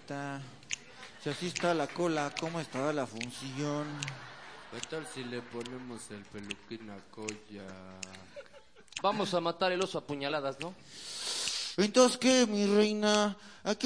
reinita. Si así está la cola, ¿cómo estará la función? ¿Qué tal si le ponemos el peluquín a Coya? Vamos a matar el oso a puñaladas, ¿no? Entonces, ¿qué, mi reina? ¿A qué